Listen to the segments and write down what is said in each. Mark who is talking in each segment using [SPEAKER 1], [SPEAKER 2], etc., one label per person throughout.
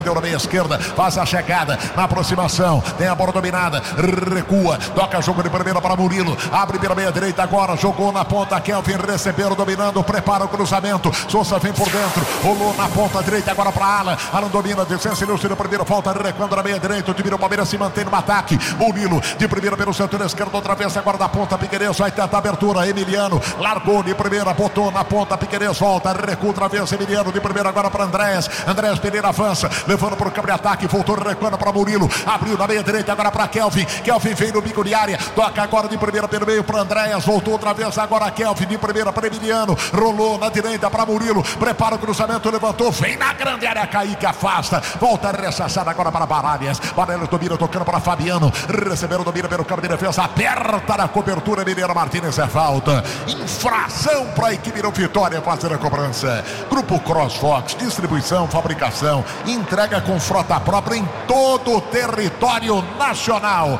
[SPEAKER 1] Deu na meia esquerda, faz a chegada, na aproximação, tem a bola dominada, recua, toca jogo de primeira para Murilo, abre pela meia direita agora, jogou na ponta, Kelvin recebeu, dominando, prepara o cruzamento, Souza vem por dentro, rolou na ponta direita agora para Alan domina, distância, ele tira a primeira falta, recuando na meia direita, o time do Palmeiras se mantém no ataque, Murilo de primeira pelo setor esquerdo, outra vez agora da ponta, Piquerez vai tentar abertura, Emiliano, largou de primeira, botou na ponta, Piquerez volta, recua outra vez, Emiliano de primeira agora para Andréas Pereira avança, levando para o campo de ataque, voltou recuando para Murilo, abriu na meia direita agora para Kelvin vem no bico de área, toca agora de primeira pelo meio para Andréas, voltou outra vez agora Kelvin de primeira para Emiliano, rolou na direita para Murilo, prepara o cruzamento, levantou, vem na grande área, Kaique afasta, volta ressaçada agora para Baralhas domina, tocando para Fabiano, recebeu, domina pelo campo de defesa, aperta na cobertura, Emiliano Martins, é falta, infração para a equipe do Vitória fazer a cobrança. Grupo CrossFox, distribuição, fabricação, entrega com frota própria em todo o território nacional.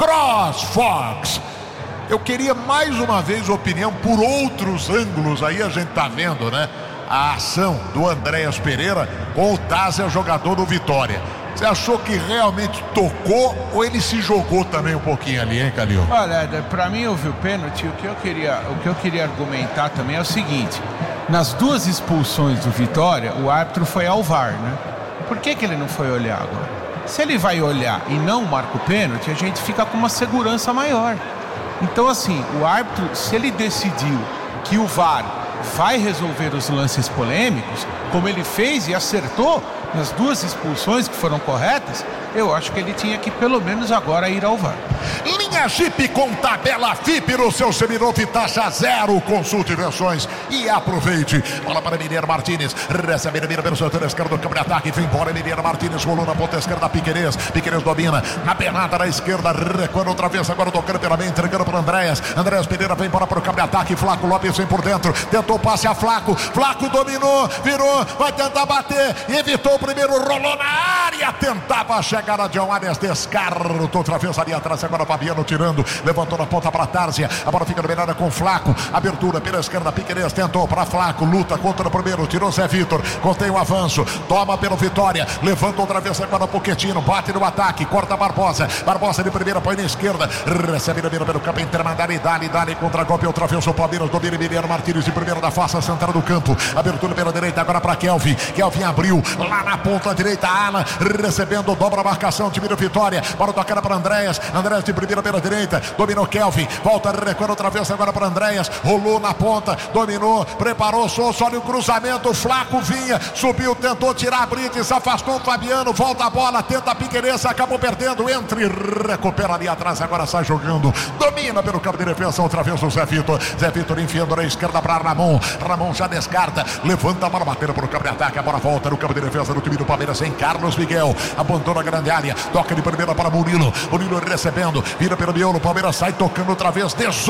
[SPEAKER 1] CrossFox. Eu queria mais uma vez opinião por outros ângulos, aí a gente tá vendo, né? A ação do Andréas Pereira com o Tássio, jogador do Vitória. Você achou que realmente tocou ou ele se jogou também um pouquinho ali, hein, Calil?
[SPEAKER 2] Olha, pra mim houve o pênalti. O que eu queria argumentar também é o seguinte: nas duas expulsões do Vitória, o árbitro foi ao VAR, né? Por que ele não foi olhar agora? Se ele vai olhar e não marca o pênalti, a gente fica com uma segurança maior. Então, assim, o árbitro, se ele decidiu que o VAR vai resolver os lances polêmicos, como ele fez e acertou nas duas expulsões que foram corretas, eu acho que ele tinha que pelo menos agora ir ao VAR.
[SPEAKER 1] Linha Jeep com tabela FIP no seu seminovo e taxa zero. Consulte versões e aproveite. Bola para Emiliano Martins, recebe Emiliano pelo setor esquerdo do campo de ataque, vem embora Emiliano Martins, rolou na ponta esquerda, Piquerez domina, na penada na esquerda, recuando outra vez, agora tocando pela meia, entregando para Andréas Pereira, vem embora para o campo de ataque, Flaco Lopes vem por dentro, tentou passe a Flaco dominou, virou, vai tentar bater, evitou o primeiro, rolou na área, tentava chegar a John Arias, descartou outra vez ali atrás, agora Fabiano tirando, levantou na ponta para Tárzia, a bola fica dominada com Flaco, abertura pela esquerda, Piquerez tentou para Flaco, luta contra o primeiro, tirou Zé Vitor, contém o avanço, toma pelo Vitória, levanta outra vez agora Pochettino, bate no ataque, corta Barbosa de primeira, põe na esquerda, recebe pelo campo, intermediário e dá-lhe contra-golpe, outra vez o Palmeiras, domina Emiliano Martins de primeira da face central do campo, abertura pela direita agora para Kelvin abriu, lá na ponta direita, Alan, recebendo, dobra a marcação, time do Vitória, bola tocada para Andréas de primeira pela direita, dominou Kelvin, volta recuando outra vez agora para Andréas, rolou na ponta, dominou, preparou, olha o cruzamento, Flaco vinha, subiu, tentou tirar a Brites, afastou o Fabiano, volta a bola, tenta a Piquerez, acabou perdendo, recupera ali atrás, agora sai jogando, domina pelo campo de defesa, outra vez o Zé Vitor enfiando na esquerda para Ramon já descarta, levanta a bola, batendo pelo campo de ataque, a bola volta no campo de defesa do time do Palmeiras, em Carlos Miguel, abandona a grande área, toca de primeira para Murilo recebendo, vira pelo miolo, Palmeiras sai tocando outra vez,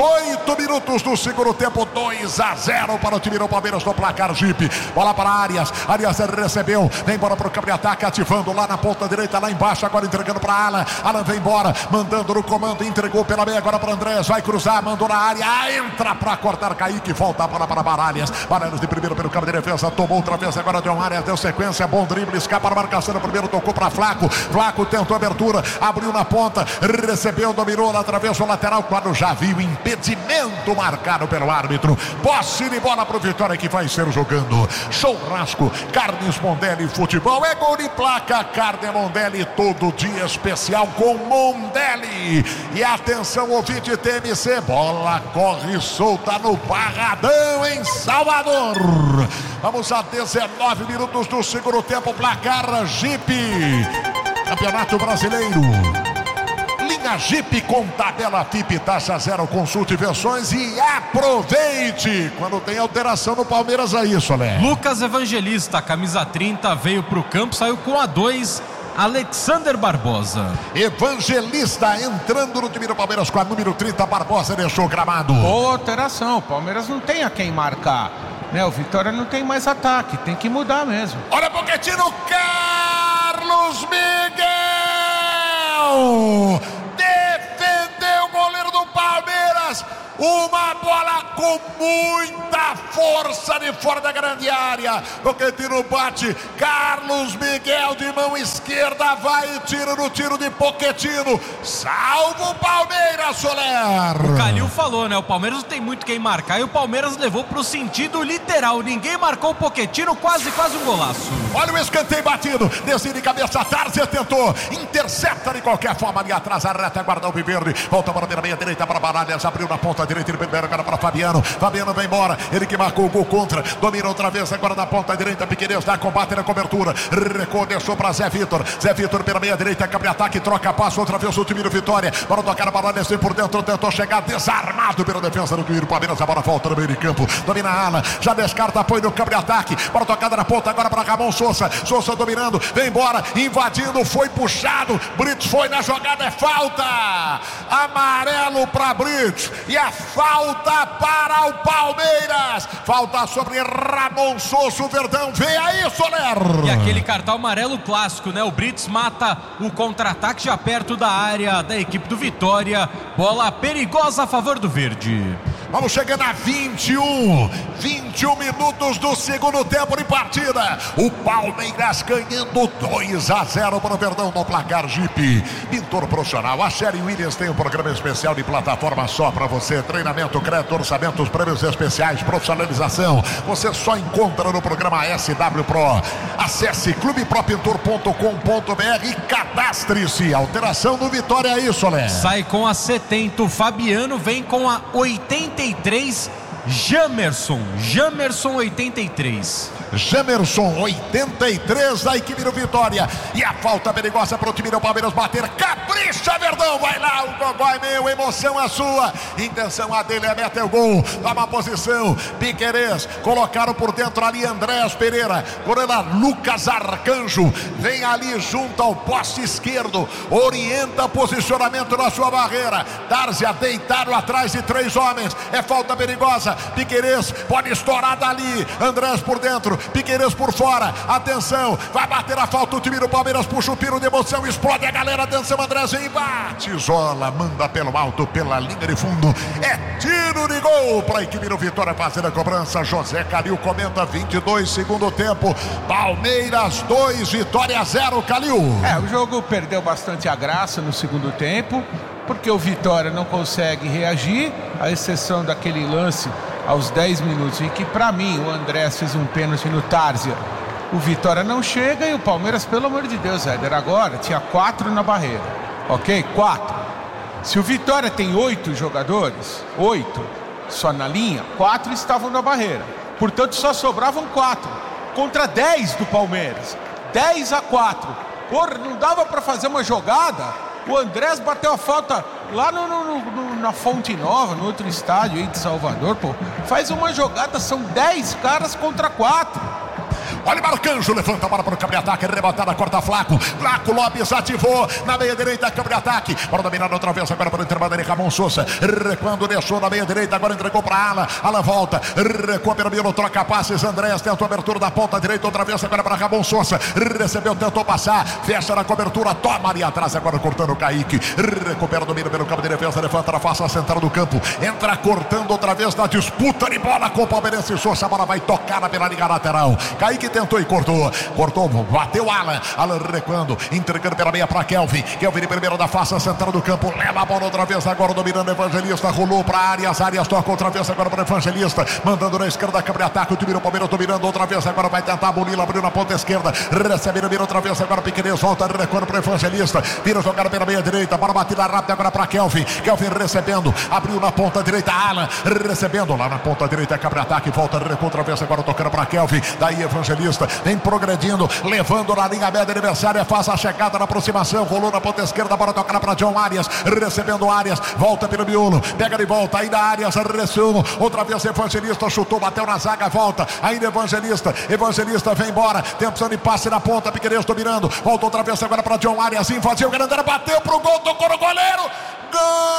[SPEAKER 1] 18 minutos do segundo tempo, 2-0 para o time do Palmeiras no placar Jeep, bola para Arias recebeu, vem embora para o campo de ataque, ativando lá na ponta direita, lá embaixo, agora entregando para Alan vem embora, mandando no comando, entregou pela meia agora para Andréas, vai cruzar, mandou na área, entra para cortar Kaique, volta a bola para Baralhas de primeiro pelo campo de defesa, tomou outra vez, agora deu uma área, deu sequência, bom drible, escapa a marcação no primeiro, tocou para Flaco tentou abertura, abriu na ponta, recebeu, dominou, atravessou o lateral, quando já viu impedimento marcado pelo árbitro, posse de bola para o Vitória que vai ser jogando. Churrasco, Carnes Mondelli Futebol, é gol de placa, Carne Mondelli, todo dia especial com Mondelli. E atenção, ouvinte TMC, bola corre solta no Barradão em Salvador. Vamos a 19 minutos do segundo tempo, placar Jeep, Campeonato Brasileiro. Linha Jeep com tabela FIP, taxa zero, consulte versões e aproveite quando tem alteração no Palmeiras, é isso, Alé.
[SPEAKER 3] Lucas Evangelista, camisa 30, veio pro campo, saiu com a 2, Alexander Barbosa.
[SPEAKER 1] Evangelista entrando no time do Palmeiras com a número 30, Barbosa deixou o gramado.
[SPEAKER 2] Boa alteração, o Palmeiras não tem a quem marcar, né? O Vitória não tem mais ataque, tem que mudar mesmo.
[SPEAKER 1] Olha Pochettino, Carlos Miguel defendeu o goleiro do Palmeiras, uma bola com muita força de fora da grande área. Pochettino bate, Carlos Miguel de mão esquerda vai e tira no tiro de Pochettino. Salva o Palmeiras, Soler.
[SPEAKER 3] O Calil falou, né? O Palmeiras não tem muito quem marcar e o Palmeiras levou pro sentido literal. Ninguém marcou o Pochettino, quase um golaço.
[SPEAKER 1] Olha o escanteio batido, decide cabeça, Tárzia tentou, intercepta de qualquer forma ali atrás, a retaguarda Alviverde, volta para a meia direita para Baralhas, abriu na ponta direita, ele primeiro agora para Fabiano vai embora, ele que marcou o gol contra, domina outra vez agora na ponta direita, Piquerez dá combate na cobertura, recuou, deixou para Zé Vitor pela meia direita, cabe ataque, troca passo, outra vez o time do Vitória, para tocar a Baralhas, por dentro, tentou chegar desarmado pela defesa do Quiro, Palmeiras, a bola volta no meio de campo, domina a ala, já descarta, apoio no campo de ataque, para tocada na ponta agora para Ramon Sousa dominando, vem embora, invadindo, foi puxado, Brits foi na jogada, é falta, amarelo para Brits, e a falta para o Palmeiras, falta sobre Ramon Sousa, o Verdão, vem aí, Soler.
[SPEAKER 3] E aquele cartão amarelo clássico, né? O Brits mata o contra-ataque já perto da área da equipe do Vitória, bola perigosa a favor do Verde.
[SPEAKER 1] Vamos chegando a 21 minutos do segundo tempo de partida. O Palmeiras ganhando 2-0 para o Verdão no placar Jeep. Pintor profissional. A Sherry Williams tem um programa especial de plataforma só para você. Treinamento, crédito, orçamentos, prêmios especiais, profissionalização. Você só encontra no programa SW Pro. Acesse clubepropintor.com.br e cadastre-se. Alteração do Vitória aí, Soler.
[SPEAKER 3] Sai com a 70. O Fabiano vem com a 83. Jamerson 83.
[SPEAKER 1] Jamerson 83 da equipe do Vitória. E a falta perigosa para o time do Palmeiras bater. Capricha, Verdão, vai lá, o gogó é meu, emoção é sua, intenção a dele é meter o gol. Toma posição, Piquerez, colocaram por dentro ali Andréas Pereira, Corela Lucas Arcanjo, vem ali junto ao poste esquerdo, orienta posicionamento na sua barreira. Tárzia deitado atrás de 3 homens, é falta perigosa. Piquerez pode estourar dali, Andrés por dentro, Piquerez por fora, atenção, vai bater a falta o time do Palmeiras, puxa o piro de emoção, explode a galera, atenção, Andrés embate, isola, manda pelo alto, pela linha de fundo, é tiro de gol para a equipe do Vitória fazer a cobrança. José Calil comenta 22 segundo tempo, Palmeiras 2, Vitória 0, Calil.
[SPEAKER 2] O jogo perdeu bastante a graça no segundo tempo, porque o Vitória não consegue reagir, à exceção daquele lance aos 10 minutos, em que para mim o Andrés fez um pênalti no Tárzia. O Vitória não chega e o Palmeiras, pelo amor de Deus, Éder, agora tinha 4 na barreira, ok? 4. Se o Vitória tem 8 jogadores, 8 só na linha, 4 estavam na barreira, portanto só sobravam 4 contra 10 do Palmeiras, 10-4. Porra, não dava para fazer uma jogada. O Andrés bateu a falta lá na Fonte Nova, no outro estádio aí de Salvador, pô. Faz uma jogada, são 10 caras contra 4.
[SPEAKER 1] Olha o Arcanjo, levanta a bola para o campo de ataque, rebotada, corta Flaco Lopes ativou, na meia direita, campo de ataque, para dominar outra vez, agora para o intervalo de Ramon Sousa, recuando, deixou na meia direita, agora entregou para Ala volta, recua pelo meio, troca passes, Andrés tentou a abertura da ponta direita, outra vez agora para Ramon Sousa, recebeu, tentou passar, fecha na cobertura, toma ali atrás, agora cortando o Kaique, recupera o domínio pelo campo de defesa, levanta na face central do campo, entra cortando outra vez na disputa de bola com o Palmeiras e Sousa, a bola vai tocar pela linha lateral, Kaique tentou e cortou, bateu Alan recuando, entregando pela meia para Kelvin de primeiro da face central do campo, leva a bola outra vez, agora dominando Evangelista, rolou para Arias toca outra vez agora para Evangelista, mandando na esquerda, câmara de ataque, o time do Palmeiras dominando outra vez, agora vai tentar a Bonilla, abriu na ponta esquerda, recebe no outra vez, agora Piquerez, volta recuando para Evangelista, vira jogar pela meia direita, bola batida rápida agora para Kelvin recebendo, abriu na ponta direita, Alan recebendo lá na ponta direita, câmara de ataque, volta recua outra vez, agora tocando para Kelvin, daí Evangelista, vem progredindo, levando na linha média adversária, faz a chegada na aproximação, rolou na ponta esquerda, bora tocar para John Arias, recebendo Arias, volta pelo miolo, pega de volta, ainda Arias, recebeu, outra vez Evangelista, chutou, bateu na zaga, volta, ainda Evangelista vem embora, tem opção de passe na ponta, Piquerez dominando, volta outra vez agora para John Arias, invadiu, Grandera, bateu pro gol, tocou no goleiro, gol!